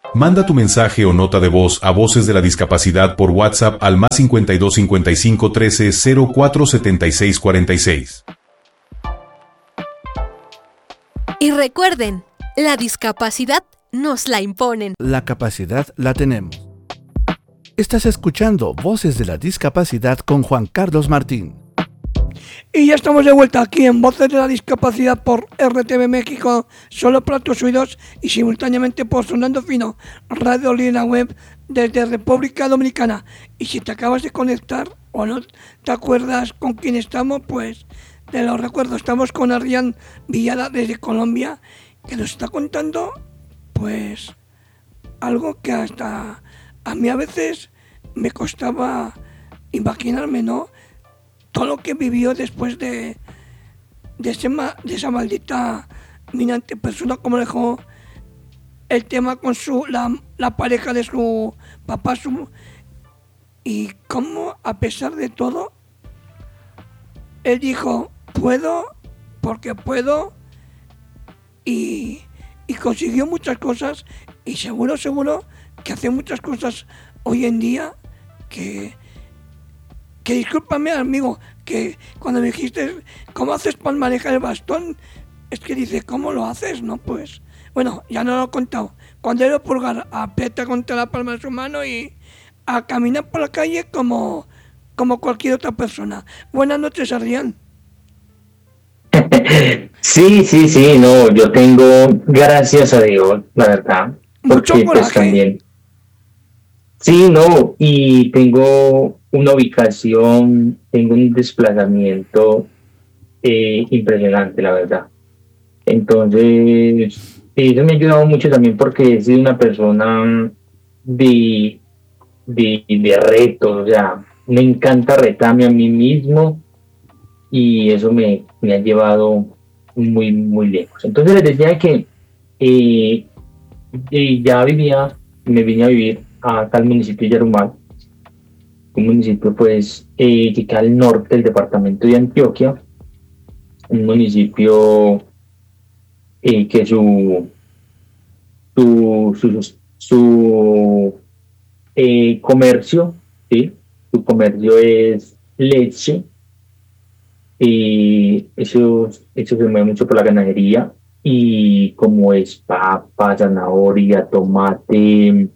Manda tu mensaje o nota de voz a Voces de la Discapacidad por WhatsApp al más 52 55 13 04 76 46. Y recuerden, la discapacidad nos la imponen. La capacidad la tenemos. Estás escuchando Voces de la Discapacidad con Juan Carlos Martín. Y ya estamos de vuelta aquí en Voces de la Discapacidad por RTV México, solo para tus oídos y simultáneamente por Sonando Fino, Radio Lina Web desde República Dominicana. Y si te acabas de conectar o no te acuerdas con quién estamos, pues te lo recuerdo, estamos con Adrián Villada desde Colombia, que nos está contando pues algo que hasta a mí a veces me costaba imaginarme, ¿no? Todo lo que vivió después de esa maldita minante persona, como dejó el tema con la pareja de su papá, y cómo a pesar de todo él dijo puedo porque puedo, y consiguió muchas cosas, y seguro que hace muchas cosas hoy en día que discúlpame, amigo, que cuando me dijiste cómo haces para manejar el bastón, es que dice, ¿cómo lo haces? No, pues, bueno, ya no lo he contado. Cuando era pulgar, aprieta contra la palma de su mano y a caminar por la calle como cualquier otra persona. Buenas noches, Adrián. Sí, no, yo tengo, gracias a Dios, la verdad, Mucho porque coraje. pues también, sí, no, y tengo una ubicación, tengo un desplazamiento impresionante, la verdad. Entonces, eso me ha ayudado mucho también porque he sido una persona de retos, o sea, me encanta retarme a mí mismo y eso me ha llevado muy, muy lejos. Entonces les decía que ya me vine a vivir acá al municipio de Yarumal, un municipio pues que queda al norte del departamento de Antioquia, un municipio que su comercio, ¿sí? Su comercio es leche, y eso se mueve mucho por la ganadería, y como es papa, zanahoria, tomate,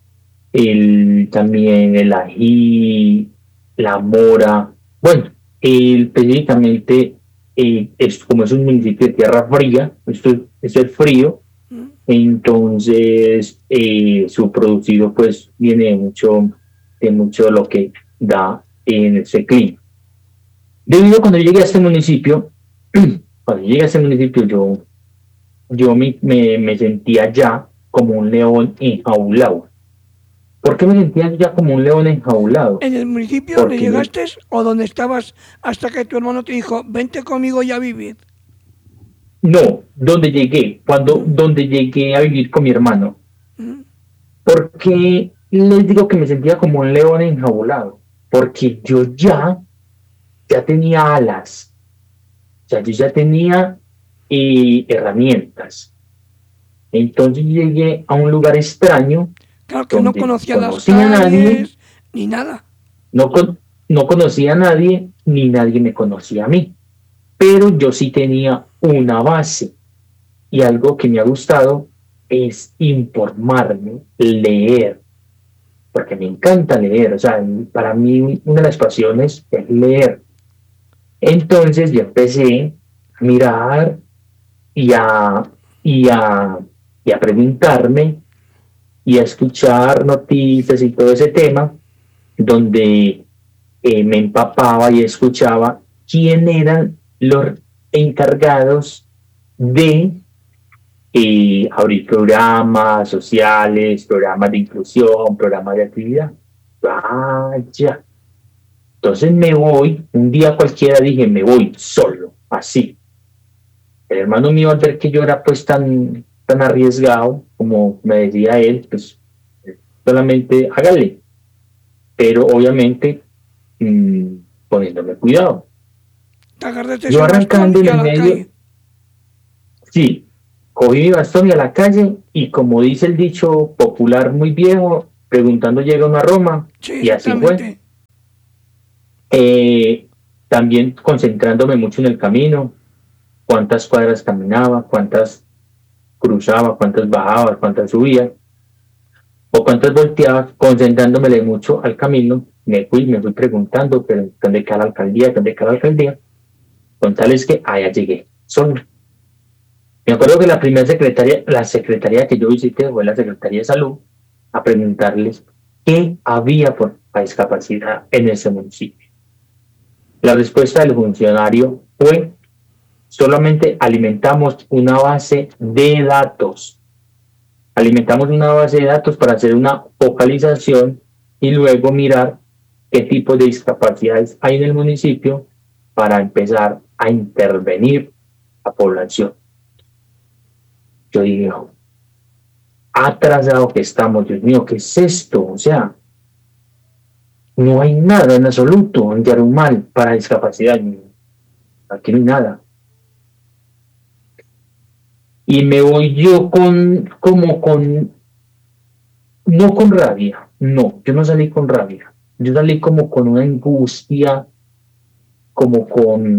también el ají, la mora. Bueno, específicamente como es un municipio de tierra fría, esto es frío, entonces su producido pues viene de mucho de lo que da en ese clima. Debido a cuando llegué a este municipio, yo me sentía ya como un león enjaulado. ¿Por qué me sentía ya como un león enjaulado? ¿En el municipio Porque donde llegaste o donde estabas hasta que tu hermano te dijo, vente conmigo ya a vivir? No, donde llegué a vivir con mi hermano. Porque les digo que me sentía como un león enjaulado, porque yo ya tenía alas, o sea, yo ya tenía herramientas. Entonces llegué a un lugar extraño. Claro que no conocía las calles, a nadie, ni nada. No conocía a nadie, ni nadie me conocía a mí. Pero yo sí tenía una base. Y algo que me ha gustado es informarme, leer. Porque me encanta leer. O sea, para mí una de las pasiones es leer. Entonces yo empecé a mirar y a preguntarme y a escuchar noticias y todo ese tema, donde me empapaba y escuchaba quién eran los encargados de abrir programas sociales, programas de inclusión, programas de actividad. Vaya. Entonces me voy, un día cualquiera dije, me voy solo, así. El hermano mío, al ver que yo era pues tan arriesgado, como me decía él, pues solamente hágale, pero obviamente poniéndome cuidado. Te agarraste Yo arrancando en el medio, medio, sí, cogí mi bastón y a la calle, y como dice el dicho popular muy viejo, preguntando llega uno a Roma, Sí, y así fue. exactamente. También concentrándome mucho en el camino, cuántas cuadras caminaba, cuántas cruzaba, cuántas bajaba, cuántas subía, o cuántas volteaba, concentrándome mucho al camino. Me fui preguntando, pero ¿dónde queda la alcaldía? ¿Dónde queda la alcaldía? Con tal es que allá llegué, solo. Me acuerdo que la primera secretaría que yo visité fue la Secretaría de Salud, a preguntarles qué había por la discapacidad en ese municipio. La respuesta del funcionario fue: solamente alimentamos una base de datos. Alimentamos una base de datos para hacer una focalización y luego mirar qué tipo de discapacidades hay en el municipio para empezar a intervenir a población. Yo dije, atrasado que estamos, Dios mío, ¿qué es esto? O sea, no hay nada en absoluto en Yarumal para discapacidad. Aquí no hay nada. Y me voy yo no con rabia, no, yo no salí con rabia. Yo salí como con una angustia, como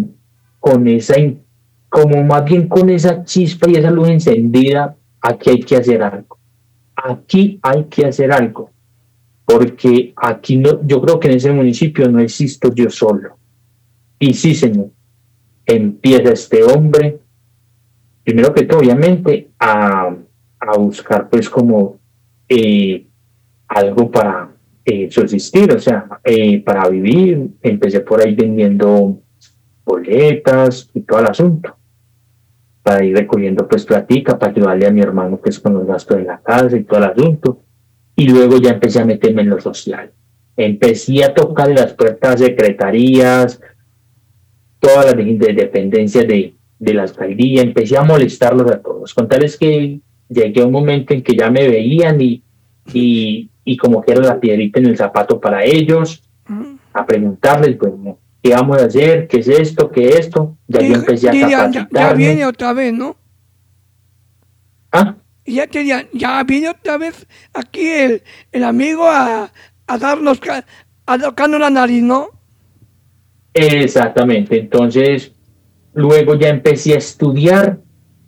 como más bien con esa chispa y esa luz encendida. Aquí hay que hacer algo. Aquí hay que hacer algo. Porque aquí no, yo creo que en ese municipio no existo yo solo. Y sí, señor, empieza este hombre, primero que todo, obviamente, a buscar pues como algo para subsistir, o sea, para vivir. Empecé por ahí vendiendo boletas y todo el asunto, para ir recogiendo pues platica, para ayudarle a mi hermano pues con los gastos de la casa y todo el asunto. Y luego ya empecé a meterme en lo social. Empecé a tocar las puertas de secretarías, todas las dependencias de la alcaldía. Empecé a molestarlos a todos. Contarles que llegué a un momento en que ya me veían y como que era la piedrita en el zapato para ellos, a preguntarles, bueno, ¿qué vamos a hacer? ¿Qué es esto? ¿Qué es esto? Ya yo empecé a capacitarme. Ya viene otra vez, ¿no? ¿Ah? Ya viene otra vez aquí el amigo a tocarnos la nariz, ¿no? Exactamente. Entonces, luego ya empecé a estudiar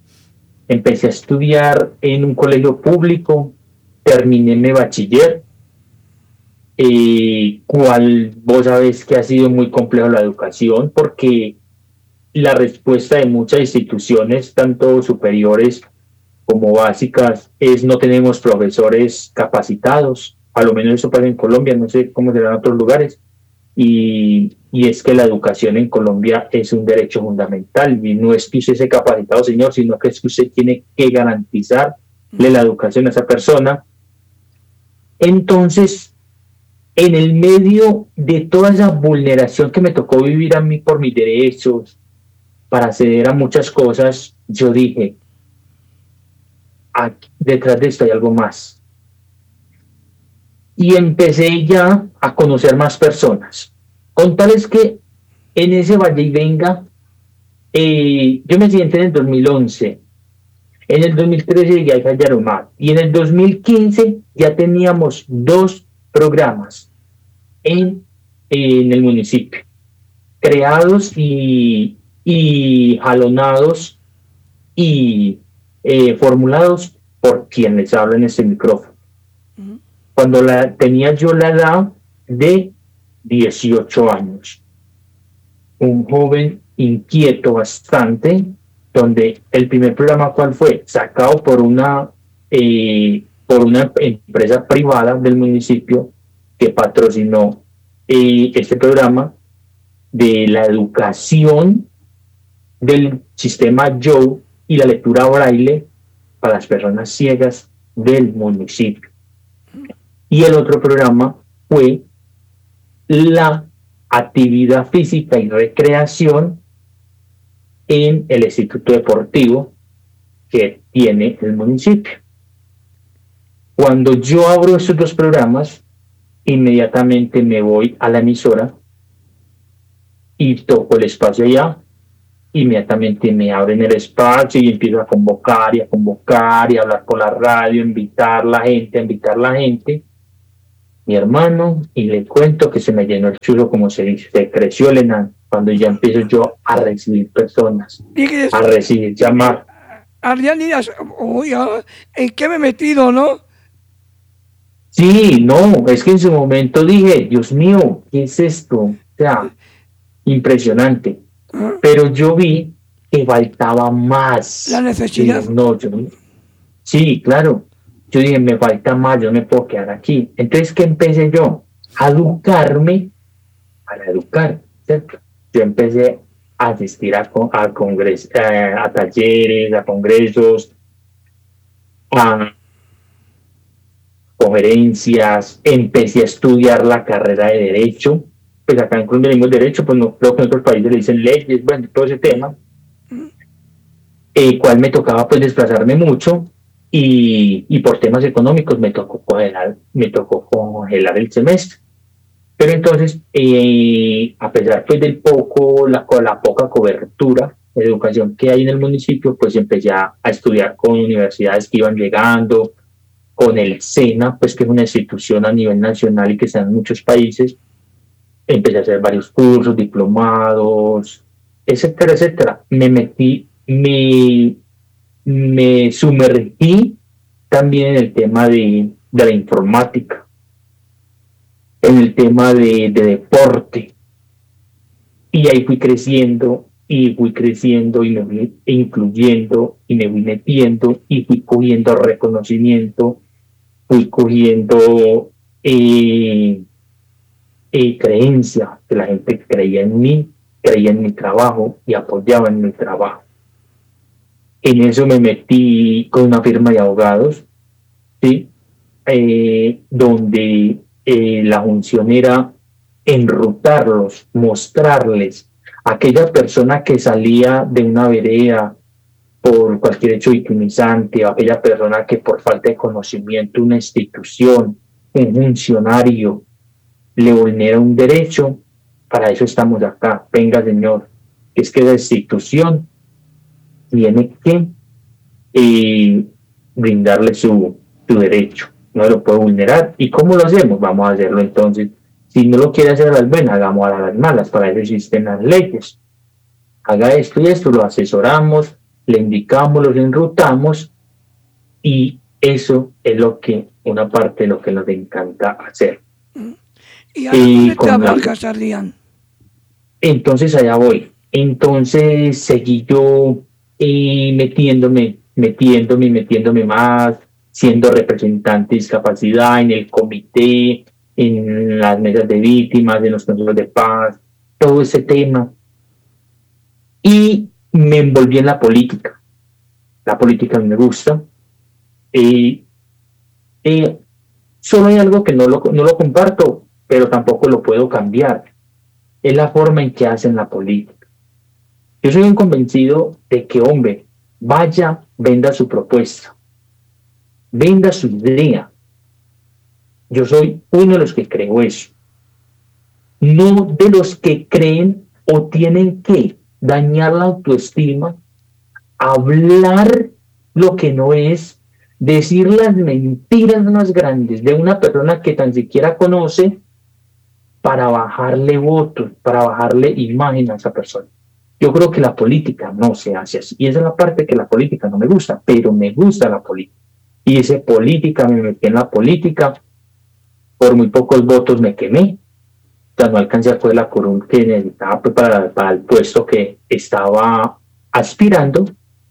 en un colegio público, terminé mi bachiller, cual vos sabés que ha sido muy complejo la educación, porque la respuesta de muchas instituciones, tanto superiores como básicas, es: no tenemos profesores capacitados. A lo menos eso pasa en Colombia, no sé cómo será en otros lugares. Y es que la educación en Colombia es un derecho fundamental, y no es que usted sea capacitado, señor, sino que es que usted tiene que garantizarle la educación a esa persona. Entonces, en el medio de toda esa vulneración que me tocó vivir a mí por mis derechos, para acceder a muchas cosas, yo dije, aquí, detrás de esto hay algo más. Y empecé ya a conocer más personas. Con tales que en ese vaya y venga, yo me senté en el 2011. En el 2013 llegué a Yarumal. Y en el 2015 ya teníamos 2 programas en el municipio, creados y jalonados y formulados por quien les habla en este micrófono. Cuando tenía yo la edad de 18 años, un joven inquieto bastante, donde el primer programa, ¿cuál fue? Sacado por una empresa privada del municipio que patrocinó este programa de la educación del sistema Joe y la lectura braille para las personas ciegas del municipio. Y el otro programa fue la actividad física y recreación en el Instituto Deportivo que tiene el municipio. Cuando yo abro estos 2 programas, inmediatamente me voy a la emisora y toco el espacio allá inmediatamente me abren el espacio y empiezo a convocar y a convocar y a hablar por la radio, invitar a invitar la gente, mi hermano, y le cuento que se me llenó el chulo, como se dice, se creció el enano, cuando ya empiezo yo a recibir personas, a recibir llamadas. Adrián dirás, uy, ¿en qué me he metido, no? Sí, no, es que en su momento dije, Dios mío, ¿qué es esto? O sea, impresionante. Pero yo vi que faltaba más. La necesidad. No, sí, claro. Yo dije, me falta más, yo no me puedo quedar aquí. Entonces, ¿qué empecé yo? A educarme para educar, ¿cierto? Yo empecé a asistir a congresos, a talleres, a congresos, a conferencias, empecé a estudiar la carrera de Derecho. Pues acá en Colombia tenemos Derecho, pues no creo que en otros países le dicen leyes, bueno, todo ese tema, cual me tocaba pues desplazarme mucho y por temas económicos me tocó congelar el semestre. Pero entonces, a pesar pues del la poca cobertura de educación que hay en el municipio, pues empecé a estudiar con universidades que iban llegando, con el SENA, pues que es una institución a nivel nacional y que está en muchos países. Empecé a hacer varios cursos, diplomados, etcétera, etcétera. Me sumergí también en el tema de la informática, en el tema de deporte. Y ahí fui creciendo y me fui incluyendo y me fui metiendo y fui cogiendo reconocimiento, fui cogiendo creencia, que la gente creía en mí, creía en mi trabajo y apoyaba en mi trabajo. En eso me metí con una firma de abogados, ¿sí? Donde la función era enrutarlos, mostrarles a aquella persona que salía de una vereda por cualquier hecho victimizante, o aquella persona que por falta de conocimiento una institución, un funcionario, le vulnera un derecho. Para eso estamos acá. Venga, señor, es que la institución tiene que brindarle su derecho, no lo puede vulnerar. ¿Y cómo lo hacemos? Vamos a hacerlo entonces. Si no lo quiere hacer a las buenas, hagamos a las malas. Para eso existen las leyes. Haga esto y esto, lo asesoramos, le indicamos, los enrutamos, y eso es una parte de lo que nos encanta hacer. ¿Y ahora dónde trabajas, Adrián? Entonces allá voy. Entonces seguí yo metiéndome más, siendo representante de discapacidad en el comité, en las mesas de víctimas, en los consejos de paz, todo ese tema. Y me envolví en la política. La política me gusta. Solo hay algo que no lo comparto, pero tampoco lo puedo cambiar. Es la forma en que hacen la política. Yo soy un convencido de que, hombre, vaya, venda su propuesta, venda su idea. Yo soy uno de los que creo eso. No de los que creen o tienen que dañar la autoestima, hablar lo que no es, decir las mentiras más grandes de una persona que tan siquiera conoce para bajarle votos, para bajarle imagen a esa persona. Yo creo que la política no se hace así. Y esa es la parte que la política no me gusta, pero me gusta la política. Hice política, me metí en la política, por muy pocos votos me quemé. O sea, no alcancé a coger la curul que necesitaba para el puesto que estaba aspirando.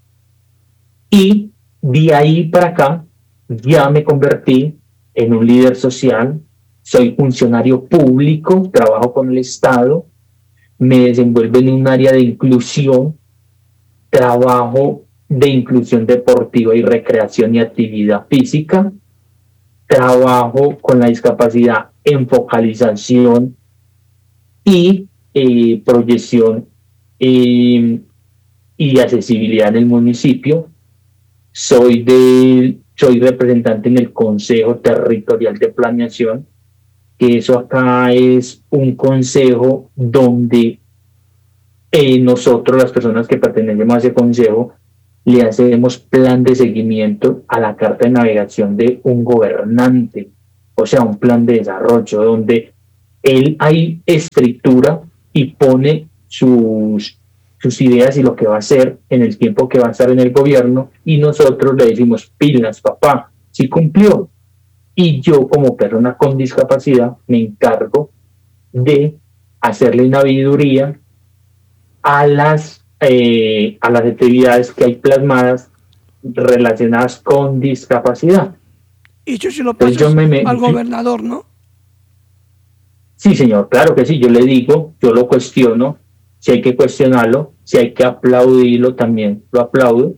Y de ahí para acá ya me convertí en un líder social. Soy funcionario público, trabajo con el Estado, me desenvuelvo en un área de inclusión, trabajo de inclusión deportiva y recreación y actividad física, trabajo con la discapacidad en focalización y proyección y accesibilidad en el municipio. Soy representante en el Consejo Territorial de Planeación, que eso acá es un consejo donde nosotros, las personas que pertenecemos a ese consejo, le hacemos plan de seguimiento a la carta de navegación de un gobernante, o sea, un plan de desarrollo donde él hay escritura y pone sus ideas y lo que va a hacer en el tiempo que va a estar en el gobierno, y nosotros le decimos, pilas, papá, sí cumplió. Y yo, como persona con discapacidad, me encargo de hacerle una auditoría a las actividades que hay plasmadas relacionadas con discapacidad. Y eso se lo pasa al gobernador, ¿no? Sí, señor, claro que sí. Yo le digo, yo lo cuestiono. Si hay que cuestionarlo, si hay que aplaudirlo, también lo aplaudo.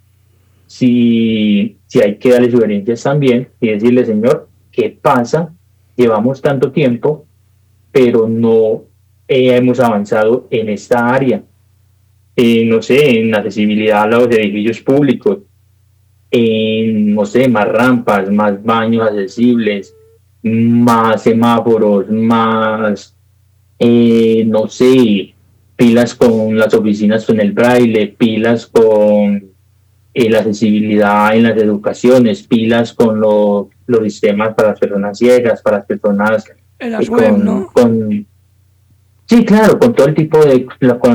Si hay que darle sugerencias también y decirle, señor, ¿qué pasa? Llevamos tanto tiempo, pero no hemos avanzado en esta área. No sé, en accesibilidad a los edificios públicos, en, no sé, más rampas, más baños accesibles, más semáforos, más, no sé, pilas con las oficinas con el braille, pilas con la accesibilidad en las educaciones, pilas con los sistemas para las personas ciegas, para las personas en las web, ¿no? Sí, claro, con todo el tipo de,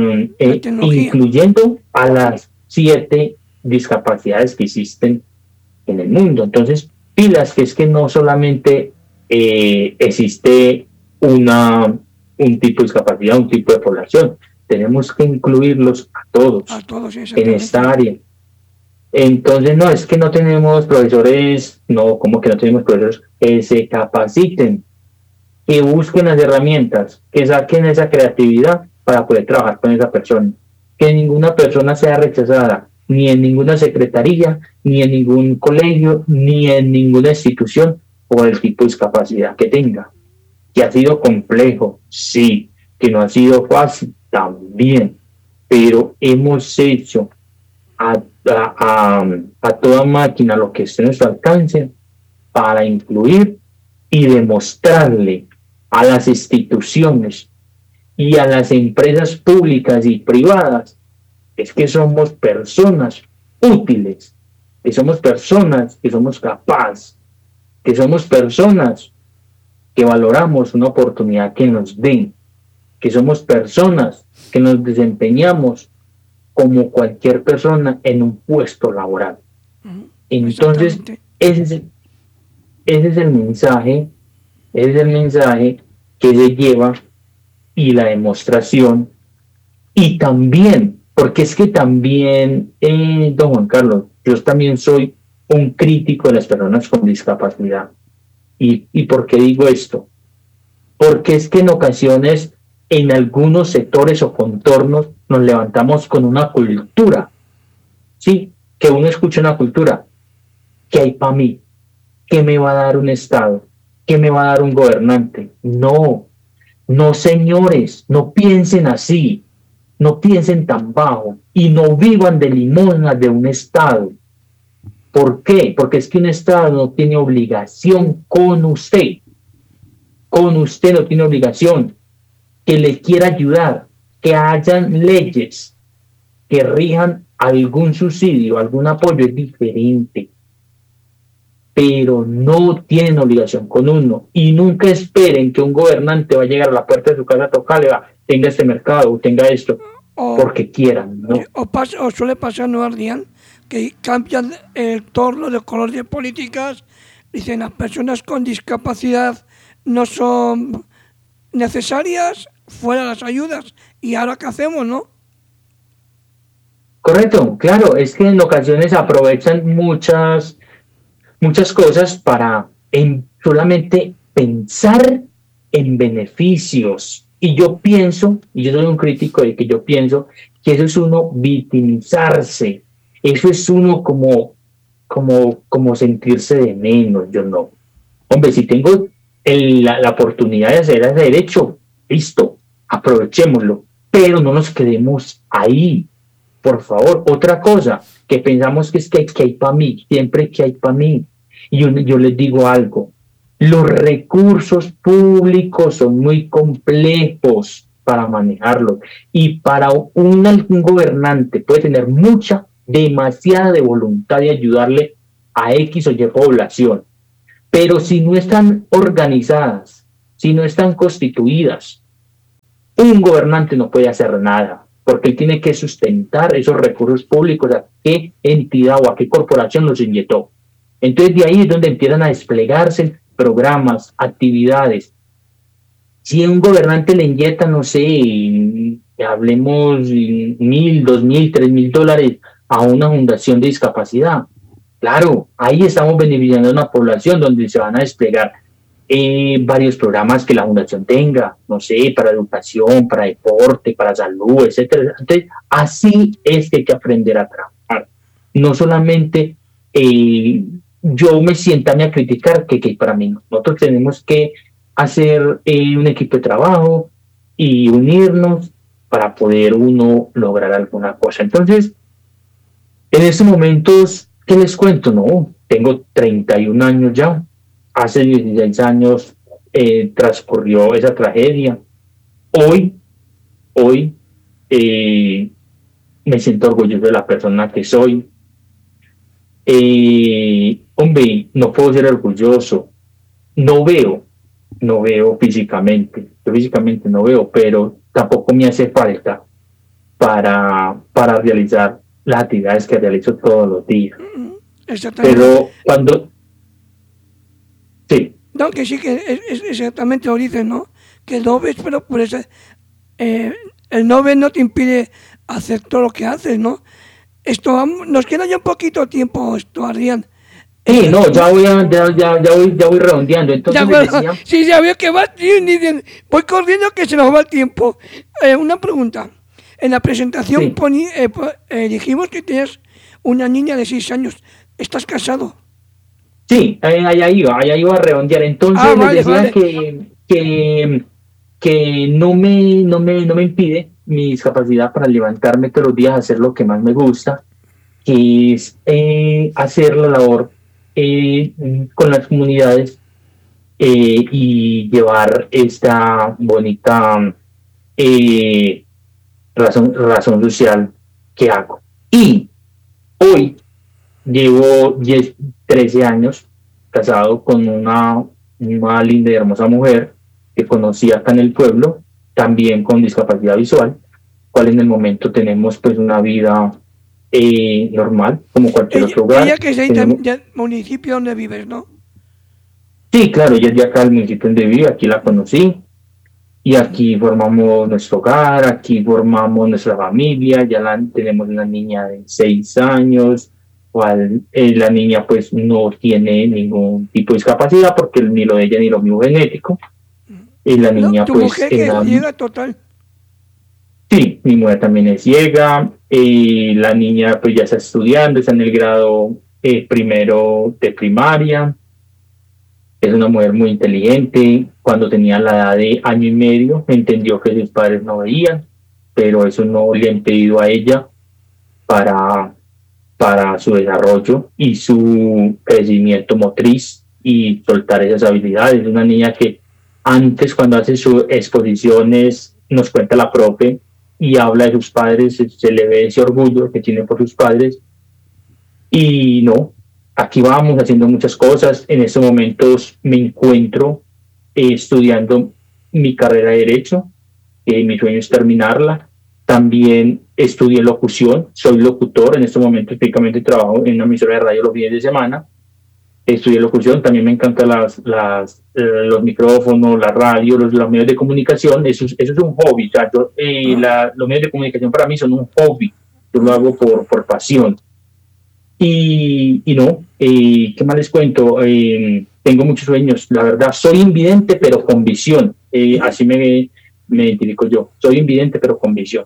incluyendo a las 7 discapacidades que existen en el mundo. Entonces, pilas, que es que no solamente existe un tipo de discapacidad, un tipo de población, tenemos que incluirlos a todos en esta área. Entonces, no, es que no tenemos profesores, no, ¿cómo que no tenemos profesores que se capaciten, que busquen las herramientas, que saquen esa creatividad para poder trabajar con esa persona? Que ninguna persona sea rechazada, ni en ninguna secretaría, ni en ningún colegio, ni en ninguna institución por el tipo de discapacidad que tenga. Que ha sido complejo, sí, que no ha sido fácil, también, pero hemos hecho a toda máquina lo que esté en nuestro alcance para incluir y demostrarle a las instituciones y a las empresas públicas y privadas es que somos personas útiles, que somos personas que somos capaces, que somos personas que valoramos una oportunidad que nos den, que somos personas que nos desempeñamos como cualquier persona en un puesto laboral. Entonces, ese es el mensaje que se lleva, y la demostración, y también, porque es que también, don Juan Carlos, yo también soy un crítico de las personas con discapacidad. ¿Y por qué digo esto? Porque es que en ocasiones, en algunos sectores o contornos, nos levantamos con una cultura, ¿sí? Que uno escucha una cultura, ¿qué hay para mí? ¿Qué me va a dar un Estado? ¿Qué me va a dar un gobernante? No, señores, no piensen así, no piensen tan bajo y no vivan de limosnas de un Estado. ¿Por qué? Porque es que un Estado no tiene obligación con usted. Con usted no tiene obligación. Que le quiera ayudar, que hayan leyes que rijan algún subsidio, algún apoyo, es diferente. Pero no tienen obligación con uno. Y nunca esperen que un gobernante va a llegar a la puerta de su casa a tocarle, tenga este mercado o tenga esto, porque quieran, ¿no? O suele pasar, ¿no, Adrián? Que cambian el torno de color de políticas, dicen las personas con discapacidad no son necesarias, fuera las ayudas, y ahora ¿qué hacemos, no? Correcto, claro, es que en ocasiones aprovechan muchas cosas para solamente pensar en beneficios. Y yo soy un crítico de que yo pienso que eso es uno victimizarse, eso es uno como sentirse de menos. Yo no. Hombre, si tengo la oportunidad de hacer ese derecho, listo, aprovechémoslo, pero no nos quedemos ahí, por favor. Otra cosa que pensamos que es que hay para mí, siempre que hay para mí. Y yo les digo algo, los recursos públicos son muy complejos para manejarlos. Y para un gobernante puede tener demasiada de voluntad de ayudarle a X o Y población, pero si no están organizadas, si no están constituidas, un gobernante no puede hacer nada, porque él tiene que sustentar esos recursos públicos a qué entidad o a qué corporación los inyectó. Entonces de ahí es donde empiezan a desplegarse programas, actividades. Si un gobernante le inyecta, no sé, hablemos $1,000, $2,000, $3,000 a una fundación de discapacidad, claro, ahí estamos beneficiando a una población donde se van a desplegar varios programas que la fundación tenga, no sé, para educación, para deporte, para salud, etcétera. Entonces, así es que hay que aprender a trabajar. No solamente yo me sienta a criticar que para mí no. Nosotros tenemos que hacer un equipo de trabajo y unirnos para poder uno lograr alguna cosa. Entonces, en estos momentos, ¿qué les cuento? No, tengo 31 años ya. Hace 16 años transcurrió esa tragedia. Hoy me siento orgulloso de la persona que soy. Hombre, no puedo ser orgulloso. No veo físicamente. Yo físicamente no veo, pero tampoco me hace falta para realizar las actividades que realizo todos los días. Pero cuando... Sí. No, que sí, que es exactamente lo dicen, ¿no? Que no ves, pero por eso el no ver no te impide hacer todo lo que haces, ¿no? Nos queda ya un poquito tiempo, Adrián. Sí, no, ya voy redondeando. Entonces decía... Sí, ya veo que voy corriendo que se nos va el tiempo. Una pregunta. En la presentación dijimos que tenías una niña de 6 años. ¿Estás casado? Sí, allá iba a redondear. Entonces les decía que no me impide mi discapacidad para levantarme todos los días a hacer lo que más me gusta, que es hacer la labor con las comunidades y llevar esta bonita razón social que hago. Y hoy llevo 13 años casado con una linda y hermosa mujer que conocí acá en el pueblo, también con discapacidad visual, cual en el momento tenemos pues una vida normal, como cualquier otro hogar. Ella que es del municipio donde vives, ¿no? Sí, claro, ella es de acá del municipio donde vive, aquí la conocí, y aquí formamos nuestro hogar, aquí formamos nuestra familia, tenemos una niña de 6 años, cual la niña pues no tiene ningún tipo de discapacidad porque ni lo de ella ni lo mío genético. Y la niña ¿Tu pues mujer que es ciega total? Sí, mi mujer también es ciega. La niña pues ya está estudiando, está en el grado primero de primaria. Es una mujer muy inteligente. Cuando tenía la edad de 1 año y medio entendió que sus padres no veían, pero eso no le ha impedido a ella para su desarrollo y su crecimiento motriz y soltar esas habilidades. Es una niña que antes, cuando hace sus exposiciones, nos cuenta la profe y habla de sus padres, se le ve ese orgullo que tiene por sus padres. Y no, aquí vamos haciendo muchas cosas. En estos momentos me encuentro estudiando mi carrera de Derecho. Mi sueño es terminarla. También estudié locución, soy locutor, en este momento típicamente trabajo en una emisora de radio los fines de semana. Estudié locución, también me encantan los micrófonos, la radio, los medios de comunicación, eso es un hobby. O sea, los medios de comunicación para mí son un hobby, yo lo hago por pasión. Y no, ¿qué más les cuento? Tengo muchos sueños, la verdad, soy invidente pero con visión, así me identifico yo, soy invidente pero con visión.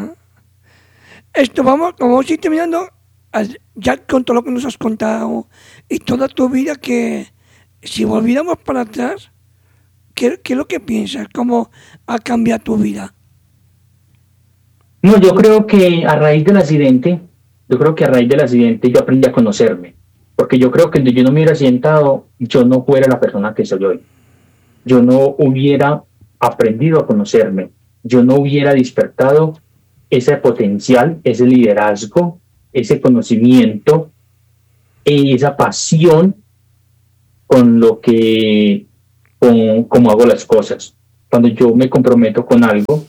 Vamos a ir terminando ya con todo lo que nos has contado y toda tu vida, que si volviéramos para atrás, ¿qué es lo que piensas? ¿Cómo ha cambiado tu vida? No, yo creo que a raíz del accidente yo aprendí a conocerme, porque yo creo que si yo no me hubiera accidentado, yo no fuera la persona que soy hoy. Yo no hubiera aprendido a conocerme. yo no hubiera despertado ese potencial, ese liderazgo, ese conocimiento, esa pasión con lo que, como hago las cosas. Cuando yo me comprometo con algo,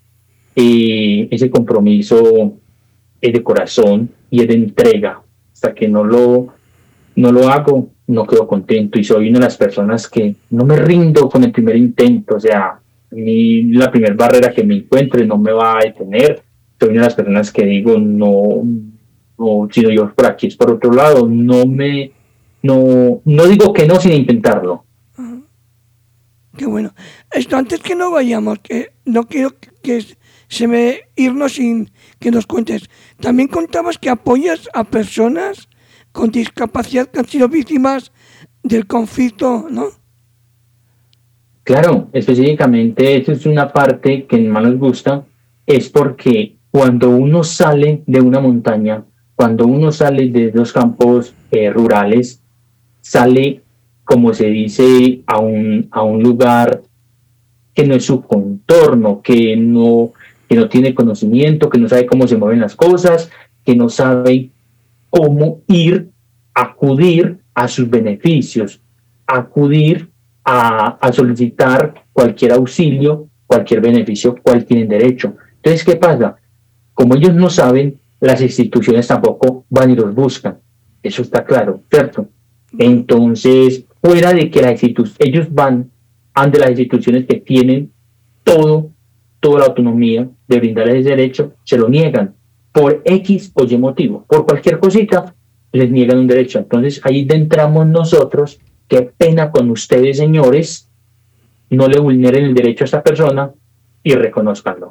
ese compromiso es de corazón y es de entrega. Hasta que no lo hago, no quedo contento, y soy una de las personas que no me rindo con el primer intento. O sea, ni la primera barrera que me encuentre no me va a detener. Soy una de las personas que digo, no, si no yo por aquí es por otro lado, no digo que no sin intentarlo. Qué bueno. Esto, antes que no vayamos, que no quiero que se me irnos sin que nos cuentes. También contabas que apoyas a personas con discapacidad que han sido víctimas del conflicto, ¿no? Claro, específicamente eso es una parte que más nos gusta, es porque cuando uno sale de una montaña, cuando uno sale de los campos rurales, sale, como se dice, a un lugar que no es su contorno, que no tiene conocimiento, que no sabe cómo se mueven las cosas, que no sabe cómo acudir a sus beneficios, acudir a solicitar cualquier auxilio, cualquier beneficio, cual tienen derecho. Entonces, ¿qué pasa? Como ellos no saben, las instituciones tampoco van y los buscan. Eso está claro, ¿cierto? Entonces, fuera de que ellos van ante las instituciones que tienen toda la autonomía de brindarles ese derecho, se lo niegan por X o Y motivo, por cualquier cosita, les niegan un derecho. Entonces, ahí entramos nosotros. Qué pena con ustedes, señores, no le vulneren el derecho a esta persona y reconozcanlo.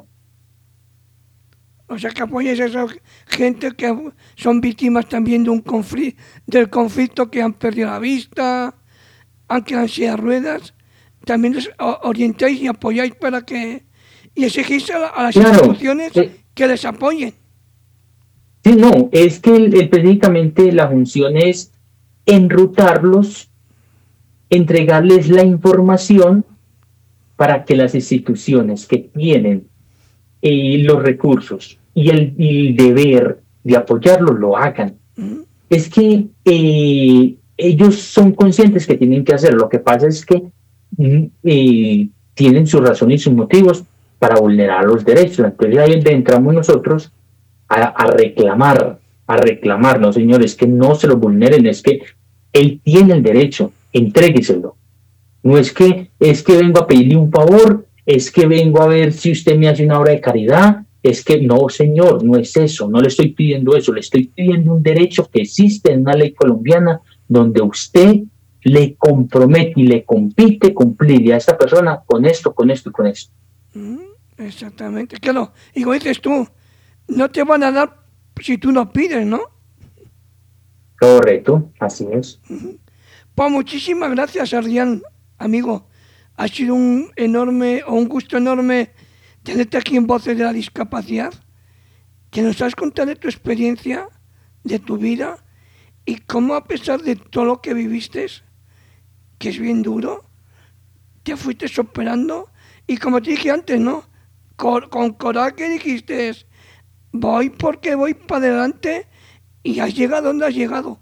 O sea, que apoyes a esa gente que son víctimas también de del conflicto, que han perdido la vista, han quedado en silla de ruedas. También les orientáis y apoyáis y exigís a las instituciones que les apoyen. Sí, no, es que precisamente la función es enrutarlos, entregarles la información para que las instituciones que tienen los recursos y el deber de apoyarlos lo hagan. Es que ellos son conscientes que tienen que hacerlo. Lo que pasa es que tienen su razón y sus motivos para vulnerar los derechos. Entonces ahí entramos nosotros a reclamar, no, señores, que no se lo vulneren, es que él tiene el derecho, entrégueselo. No es que vengo a pedirle un favor, es que vengo a ver si usted me hace una obra de caridad, es que no, señor, no es eso, no le estoy pidiendo eso, le estoy pidiendo un derecho que existe en una ley colombiana donde usted le compromete y le compite cumplirle a esta persona con esto, con esto y con esto. Exactamente, claro. Y como dices tú, no te van a dar si tú no pides, ¿no? Correcto, así es. Pues muchísimas gracias, Adrián, amigo. Ha sido un gusto enorme tenerte aquí en Voces de la Discapacidad, que nos has contado de tu experiencia, de tu vida, y cómo, a pesar de todo lo que viviste, que es bien duro, te fuiste superando, y como te dije antes, ¿no? Con coraje dijiste, voy porque voy para adelante, y has llegado donde has llegado.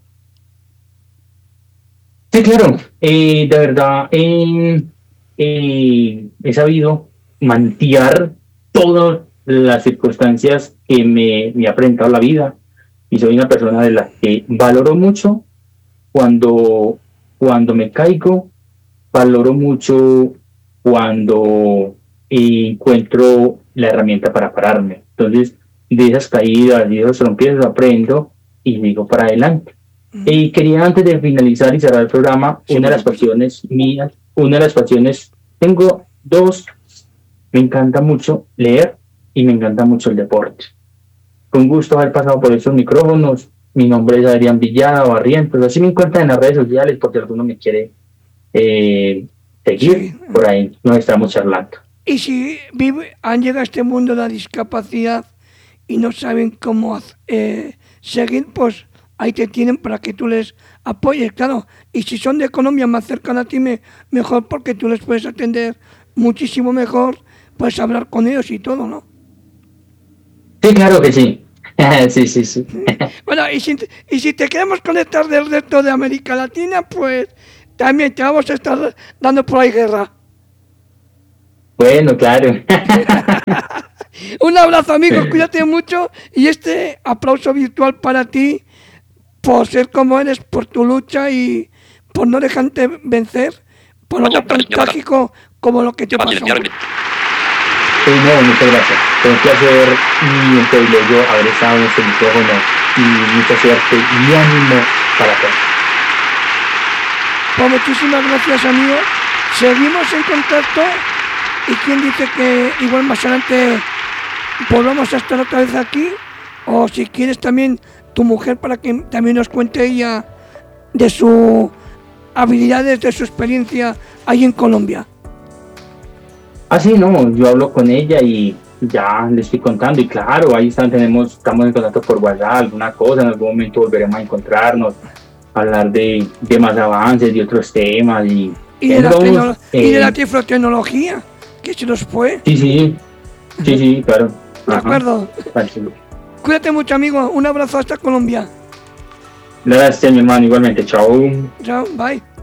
Sí, claro, de verdad he sabido mantener todas las circunstancias que me ha presentado la vida, y soy una persona de la que valoro mucho cuando me caigo, valoro mucho cuando encuentro la herramienta para pararme. Entonces, de esas caídas y de esos tropiezos aprendo y digo para adelante. Y quería, antes de finalizar y cerrar el programa, una de las pasiones mías, tengo dos, me encanta mucho leer y me encanta mucho el deporte. Con gusto haber pasado por esos micrófonos. Mi nombre es Adrián Villada Barrientos, así me encuentran en las redes sociales por si alguno me quiere seguir, por ahí nos estamos charlando. Y si han llegado a este mundo de la discapacidad y no saben cómo seguir, pues ahí te tienen para que tú les apoyes, claro. Y si son de Colombia, más cercana a ti, mejor, porque tú les puedes atender muchísimo mejor, puedes hablar con ellos y todo, ¿no? Sí, claro que sí. Sí. Bueno, y si te queremos conectar del resto de América Latina, pues también te vamos a estar dando por ahí guerra. Bueno, claro. Un abrazo, amigo, cuídate mucho y este aplauso virtual para ti por ser como eres, por tu lucha y por no dejarte vencer por algo tan trágico como lo que te pasó. Sí, no, muchas gracias. Fue un placer y un privilegio haber estado en este micrófono y mucha suerte y ánimo para todos. Pues muchísimas gracias, amigo. Seguimos en contacto y quién dice que igual más adelante volvamos a estar otra vez aquí, o si quieres también tu mujer para que también nos cuente ella de sus habilidades, de su experiencia ahí en Colombia. Ah, sí, no, yo hablo con ella y ya le estoy contando y claro, ahí estamos en contacto por WhatsApp, alguna cosa, en algún momento volveremos a encontrarnos, hablar de más avances, de otros temas y de la tiflotecnología, que se nos fue. Sí, claro. De acuerdo. Cuídate mucho, amigo. Un abrazo hasta Colombia. Gracias, mi hermano, igualmente. Chao. Chao, bye.